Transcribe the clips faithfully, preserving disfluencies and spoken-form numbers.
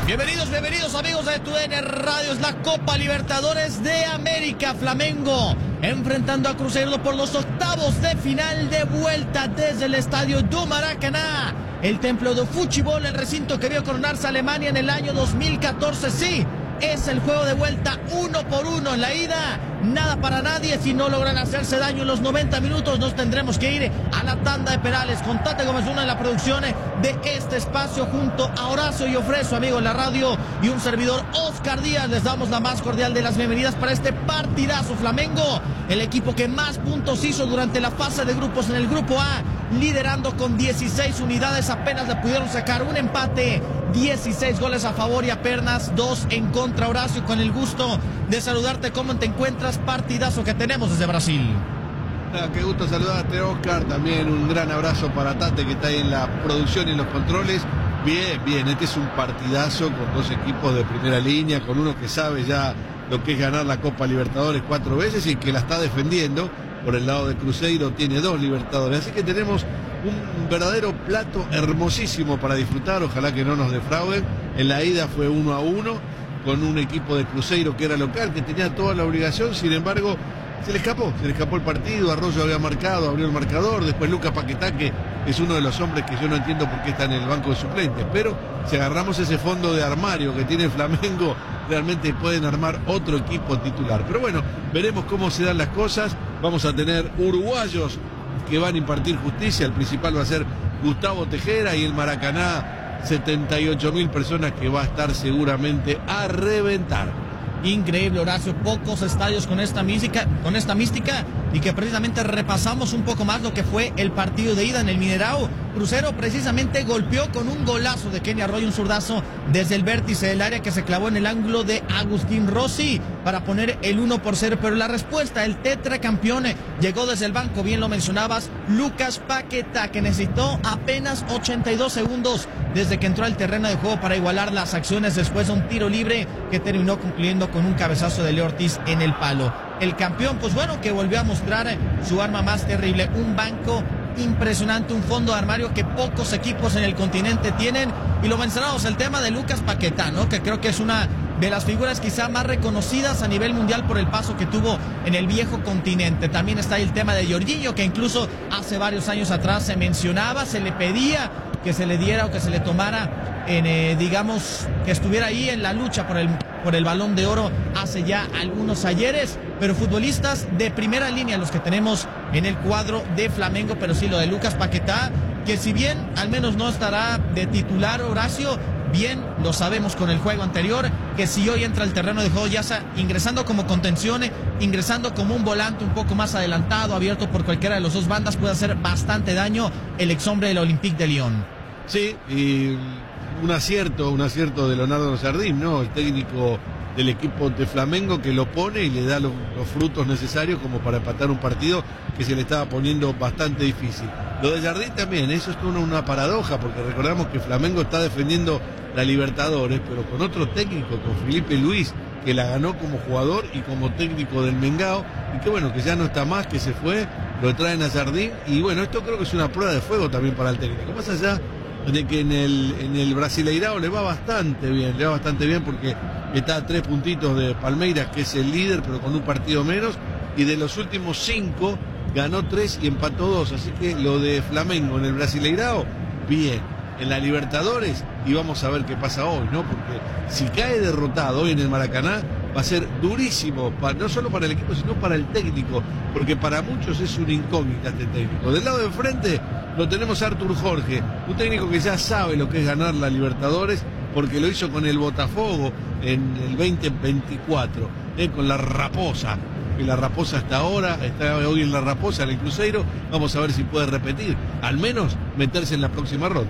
Bienvenidos, bienvenidos amigos de T U D N Radio. Es la Copa Libertadores de América. Flamengo enfrentando a Cruzeiro por los octavos de final de vuelta desde el estadio do Maracaná, el templo de fútbol, el recinto que vio coronarse a Alemania en el año dos mil catorce. Sí, es el juego de vuelta uno por uno. En la ida, nada para nadie. Si no logran hacerse daño en los noventa minutos, nos tendremos que ir a la tanda de penales. Con Tate Gómez Luna en la producción de este espacio, junto a Horacio y Ofreso, amigo en la radio, y un servidor, Oscar Díaz. Les damos la más cordial de las bienvenidas para este partidazo. Flamengo, el equipo que más puntos hizo durante la fase de grupos en el grupo A, liderando con dieciséis unidades. Apenas le pudieron sacar un empate, dieciséis goles a favor y apenas dos en contra. Horacio, con el gusto de saludarte. ¿Cómo te encuentras? Partidazo que tenemos desde Brasil. Ah, qué gusto saludarte, Oscar. También un gran abrazo para Tate, que está ahí en la producción y en los controles. Bien, bien, este es un partidazo con dos equipos de primera línea, con uno que sabe ya lo que es ganar la Copa Libertadores cuatro veces y que la está defendiendo. Por el lado de Cruzeiro tiene dos Libertadores, así que tenemos un verdadero plato hermosísimo para disfrutar. Ojalá que no nos defrauden. En la ida fue uno a uno con un equipo de Cruzeiro que era local, que tenía toda la obligación. Sin embargo, se le escapó, se le escapó el partido. Arroyo había marcado, abrió el marcador. Después Lucas Paquetá, que es uno de los hombres que yo no entiendo por qué está en el banco de suplentes. Pero si agarramos ese fondo de armario que tiene Flamengo, realmente pueden armar otro equipo titular. Pero bueno, veremos cómo se dan las cosas. Vamos a tener uruguayos que van a impartir justicia. El principal va a ser Gustavo Tejera, y el Maracaná, setenta y ocho mil personas, que va a estar seguramente a reventar. Increíble, Horacio, pocos estadios con esta mística, con esta mística, y que precisamente repasamos un poco más lo que fue el partido de ida en el Mineirao. Cruzeiro precisamente golpeó con un golazo de Kenny Arroyo, un zurdazo desde el vértice del área que se clavó en el ángulo de Agustín Rossi para poner el uno por cero, pero la respuesta, el tetracampeón, llegó desde el banco. Bien lo mencionabas, Lucas Paquetá, que necesitó apenas ochenta y dos segundos desde que entró al terreno de juego para igualar las acciones después de un tiro libre que terminó concluyendo con un cabezazo de Leo Ortiz en el palo. El campeón, pues bueno, que volvió a mostrar su arma más terrible, un banco impresionante, un fondo de armario que pocos equipos en el continente tienen. Y lo mencionamos, el tema de Lucas Paquetá, ¿no? Que creo que es una de las figuras quizá más reconocidas a nivel mundial por el paso que tuvo en el viejo continente. También está el tema de Jorginho, que incluso hace varios años atrás se mencionaba, se le pedía que se le diera o que se le tomara en, eh, digamos, que estuviera ahí en la lucha por el, por el Balón de Oro hace ya algunos ayeres. Pero futbolistas de primera línea los que tenemos en el cuadro de Flamengo. Pero sí, lo de Lucas Paquetá, que si bien al menos no estará de titular, Horacio, bien lo sabemos con el juego anterior, que si hoy entra al terreno de juego, ya sea ingresando como contención, ingresando como un volante un poco más adelantado, abierto por cualquiera de los dos bandas, puede hacer bastante daño el exhombre del Olympique de Lyon. Sí, y un acierto, un acierto de Leonardo Sardín, ¿no? El técnico del equipo de Flamengo, que lo pone y le da los, los frutos necesarios como para empatar un partido que se le estaba poniendo bastante difícil. Lo de Jardín también, eso es una, una paradoja, porque recordamos que Flamengo está defendiendo la Libertadores, pero con otro técnico, con Felipe Luis, que la ganó como jugador y como técnico del Mengao, y que bueno, que ya no está más, que se fue, lo traen a Jardín, y bueno, esto creo que es una prueba de fuego también para el técnico. Más allá de que en el, en el Brasileirao le va bastante bien, le va bastante bien porque está a tres puntitos de Palmeiras, que es el líder, pero con un partido menos, y de los últimos cinco ganó tres y empató dos, así que lo de Flamengo en el Brasileirao, bien. En la Libertadores, y vamos a ver qué pasa hoy, ¿no? Porque si cae derrotado hoy en el Maracaná, va a ser durísimo, para, no solo para el equipo, sino para el técnico, porque para muchos es una incógnita este técnico. Del lado de enfrente lo tenemos a Artur Jorge, un técnico que ya sabe lo que es ganar la Libertadores, porque lo hizo con el Botafogo en el veinte veinticuatro, ¿eh? Con la Raposa. Y la Raposa hasta ahora, está hoy en la Raposa, en el Cruzeiro. Vamos a ver si puede repetir, al menos meterse en la próxima ronda.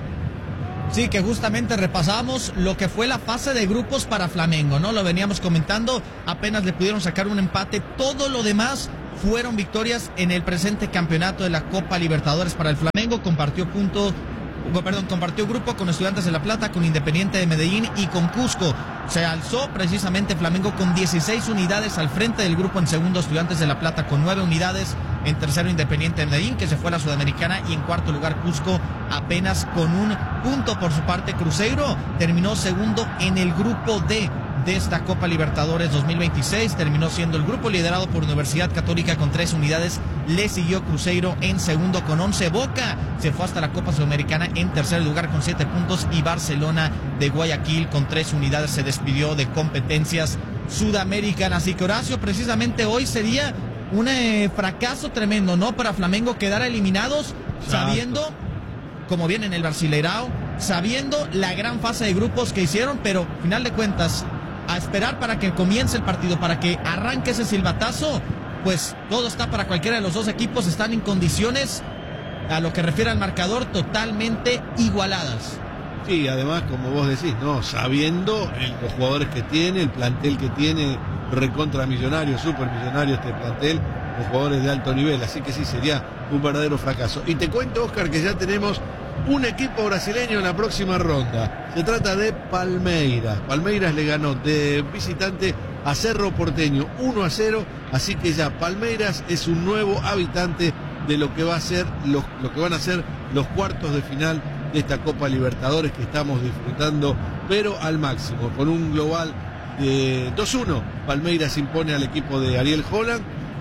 Sí, que justamente repasamos lo que fue la fase de grupos para Flamengo, ¿no? Lo veníamos comentando, apenas le pudieron sacar un empate, todo lo demás fueron victorias en el presente campeonato de la Copa Libertadores para el Flamengo. Compartió punto perdón, compartió grupo con Estudiantes de La Plata, con Independiente de Medellín y con Cusco. Se alzó precisamente Flamengo con dieciséis unidades al frente del grupo. En segundo, Estudiantes de La Plata con nueve unidades. En tercero, Independiente de Medellín, que se fue a la Sudamericana. Y en cuarto lugar, Cusco, apenas con un punto. Por su parte, Cruzeiro terminó segundo en el grupo D de esta Copa Libertadores dos mil veintiséis. Terminó siendo el grupo liderado por Universidad Católica con tres unidades. Le siguió Cruzeiro en segundo con once. Boca se fue hasta la Copa Sudamericana en tercer lugar con siete puntos. Y Barcelona de Guayaquil con tres unidades se despidió de competencias sudamericanas. Así que, Horacio, precisamente hoy sería un eh, fracaso tremendo, ¿no? Para Flamengo quedar eliminados, Exacto. sabiendo como viene en el Brasileirao, sabiendo la gran fase de grupos que hicieron, pero final de cuentas, a esperar para que comience el partido, para que arranque ese silbatazo, pues todo está para cualquiera de los dos equipos. Están en condiciones, a lo que refiere al marcador, totalmente igualadas. Sí, además, como vos decís, no, sabiendo el, los jugadores que tiene, el plantel que tiene, recontra millonario, super millonario este plantel, los jugadores de alto nivel, así que sí, sería un verdadero fracaso. Y te cuento, Oscar, que ya tenemos un equipo brasileño en la próxima ronda. Se trata de Palmeiras. Palmeiras le ganó de visitante a Cerro Porteño uno a cero, así que ya Palmeiras es un nuevo habitante de lo que va a ser los, lo que van a ser los cuartos de final de esta Copa Libertadores que estamos disfrutando, pero al máximo, con un global de dos uno. Palmeiras impone al equipo de Ariel Holland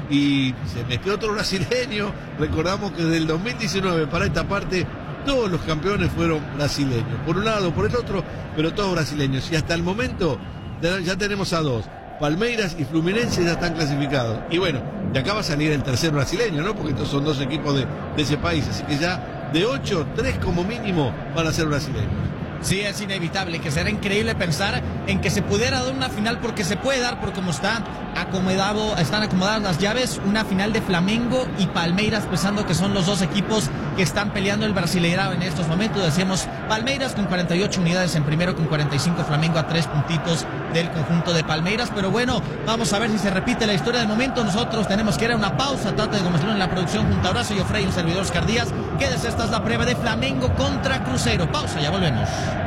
y se metió otro brasileño. Recordamos que desde el dos mil diecinueve para esta parte todos los campeones fueron brasileños, por un lado, por el otro, pero todos brasileños. Y hasta el momento ya tenemos a dos. Palmeiras y Fluminense ya están clasificados. Y bueno, de acá va a salir el tercer brasileño, ¿no? Porque estos son dos equipos de, de ese país. Así que ya de ocho, tres como mínimo van a ser brasileños. Sí, es inevitable, que será increíble pensar en que se pudiera dar una final, porque se puede dar por cómo está acomodado, están acomodadas las llaves, una final de Flamengo y Palmeiras, pensando que son los dos equipos que están peleando el Brasileirao en estos momentos. Decíamos, Palmeiras con cuarenta y ocho unidades en primero, con cuarenta y cinco Flamengo a tres puntitos del conjunto de Palmeiras. Pero bueno, vamos a ver si se repite la historia. De momento nosotros tenemos que ir a una pausa. Trata de Gómez Luna en la producción junto a Horacio y Ofrey, un servidor Oscar Díaz. Quédese, esta es la prueba de Flamengo contra Cruzeiro. Pausa, ya volvemos.